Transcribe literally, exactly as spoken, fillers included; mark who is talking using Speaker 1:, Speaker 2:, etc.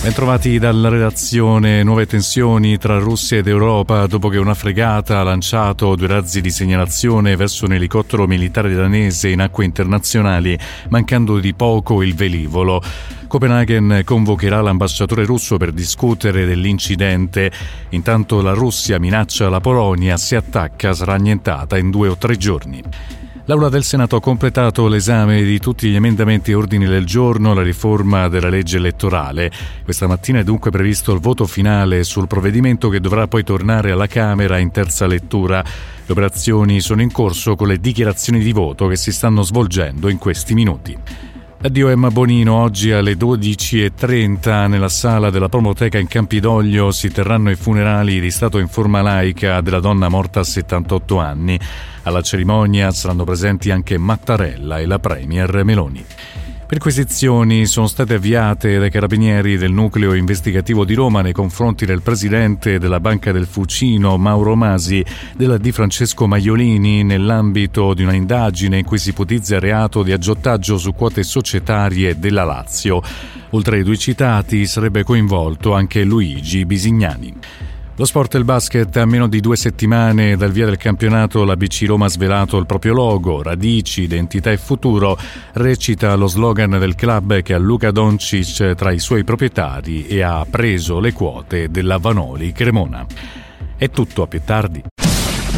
Speaker 1: Bentrovati dalla redazione. Nuove tensioni tra Russia ed Europa dopo che una fregata ha lanciato due razzi di segnalazione verso un elicottero militare danese in acque internazionali, mancando di poco il velivolo. Copenaghen convocherà l'ambasciatore russo per discutere dell'incidente. Intanto la Russia minaccia la Polonia, se attacca sarà annientata in due o tre giorni. L'Aula del Senato ha completato l'esame di tutti gli emendamenti e ordini del giorno alla riforma della legge elettorale. Questa mattina è dunque previsto il voto finale sul provvedimento che dovrà poi tornare alla Camera in terza lettura. Le operazioni sono in corso con le dichiarazioni di voto che si stanno svolgendo in questi minuti. Addio Emma Bonino. Oggi alle dodici e trenta nella sala della Promoteca in Campidoglio si terranno i funerali di stato in forma laica della donna morta a settantotto anni. Alla cerimonia saranno presenti anche Mattarella e la premier Meloni. Perquisizioni sono state avviate dai carabinieri del nucleo investigativo di Roma nei confronti del presidente della Banca del Fucino, Mauro Masi, della Di Francesco Maiolini, nell'ambito di una indagine in cui si ipotizza il reato di aggiotaggio su quote societarie della Lazio. Oltre ai due citati sarebbe coinvolto anche Luigi Bisignani. Lo sport e il basket. A meno di due settimane dal via del campionato, l'A B C Roma ha svelato il proprio logo, radici, identità e futuro. Recita lo slogan del club che ha Luka Doncic tra i suoi proprietari e ha preso le quote della Vanoli Cremona. È tutto, a più tardi.